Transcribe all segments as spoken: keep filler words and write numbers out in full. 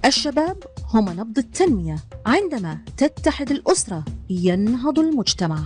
الشباب هم نبض التنمية، عندما تتحد الأسرة ينهض المجتمع.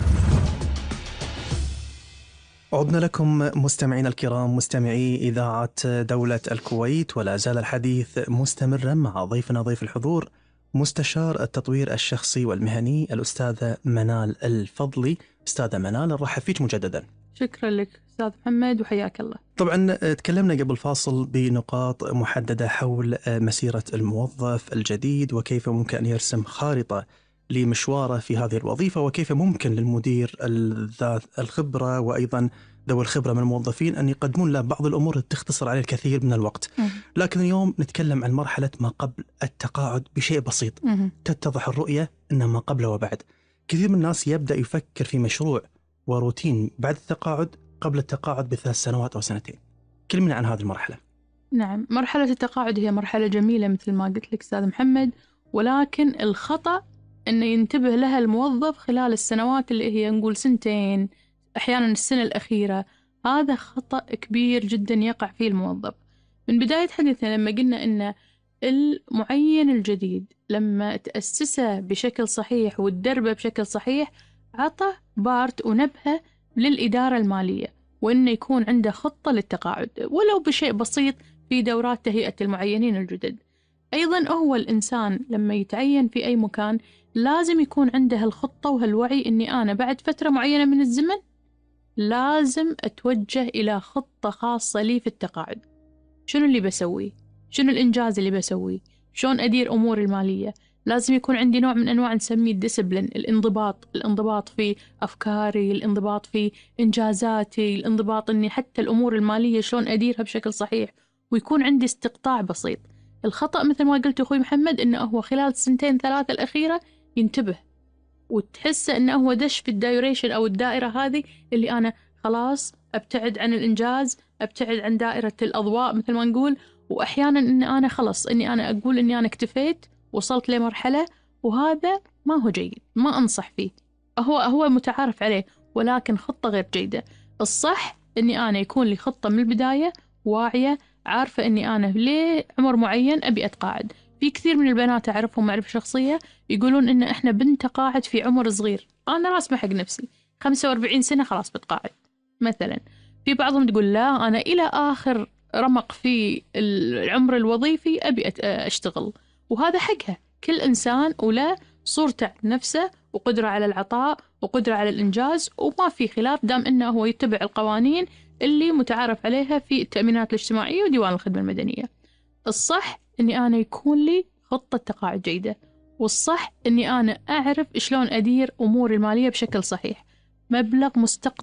عدنا لكم مستمعين الكرام، مستمعي إذاعة دولة الكويت، ولا زال الحديث مستمرا مع ضيفنا ضيف الحضور مستشار التطوير الشخصي والمهني الأستاذة منال الفضلي. أستاذة منال، نرحب فيك مجددا. شكرا لك أستاذ محمد وحياك الله. طبعا تكلمنا قبل فاصل بنقاط محددة حول مسيرة الموظف الجديد وكيف ممكن أن يرسم خارطة لمشواره في هذه الوظيفة، وكيف ممكن للمدير الذات الخبرة وأيضا ذوي الخبرة من الموظفين أن يقدمون له بعض الأمور اللي تختصر عليه الكثير من الوقت. مه. لكن اليوم نتكلم عن مرحلة ما قبل التقاعد بشيء بسيط. مه. تتضح الرؤية أن ما قبل وبعد. كثير من الناس يبدأ يفكر في مشروع وروتين بعد التقاعد قبل التقاعد بثلاث سنوات أو سنتين. كلمنا عن هذه المرحلة. نعم، مرحلة التقاعد هي مرحلة جميلة مثل ما قلت لك أستاذ محمد، ولكن الخطأ أنه ينتبه لها الموظف خلال السنوات اللي هي نقول سنتين، أحيانا السنة الأخيرة. هذا خطأ كبير جدا يقع فيه الموظف. من بداية حديثنا لما قلنا أن المعين الجديد لما تأسسه بشكل صحيح والدربه بشكل صحيح، عطى بارت ونبهة للإدارة المالية، وأنه يكون عنده خطة للتقاعد ولو بشيء بسيط في دورات تهيئة المعينين الجدد. أيضا هو الإنسان لما يتعين في أي مكان لازم يكون عنده الخطة وهالوعي أني أنا بعد فترة معينة من الزمن لازم أتوجه إلى خطة خاصة لي في التقاعد. شنو اللي بسويه؟ شنو الإنجاز اللي بسويه؟ شلون أدير أمور المالية؟ لازم يكون عندي نوع من أنواع نسميه الديسبلين، الانضباط، الانضباط في أفكاري، الانضباط في إنجازاتي، الانضباط أني حتى الأمور المالية شلون أديرها بشكل صحيح، ويكون عندي استقطاع بسيط. الخطأ مثل ما قلت أخوي محمد أنه هو خلال سنتين ثلاثة الأخيرة ينتبه وتحس أنه هو دش في الدايريشن أو الدائرة هذه اللي أنا خلاص أبتعد عن الإنجاز، أبتعد عن دائرة الأضواء مثل ما نقول. وأحيانا أني أنا خلص أني أنا أقول أني أنا اكتفيت، وصلت لمرحلة، وهذا ما هو جيد، ما أنصح فيه. هو هو متعارف عليه ولكن خطة غير جيدة. الصح أني أنا يكون لي خطة من البداية واعية، عارفة أني أنا ليه عمر معين أبي أتقاعد. في كثير من البنات أعرفهم معرفة شخصية يقولون إن إحنا بنتقاعد في عمر صغير. أنا راسمة حق نفسي خمسة وأربعين سنة خلاص بتقاعد مثلا. في بعضهم تقول لا، أنا إلى آخر رمق في العمر الوظيفي أبي أشتغل، وهذا حقها. كل إنسان وله صورته عن نفسه وقدرة على العطاء وقدرة على الإنجاز، وما في خلاف دام إنه هو يتبع القوانين اللي متعارف عليها في التأمينات الاجتماعية وديوان الخدمة المدنية. الصح إني أنا يكون لي خطة تقاعد جيدة، والصح إني أنا أعرف شلون أدير أمور المالية بشكل صحيح. مبلغ مستقطع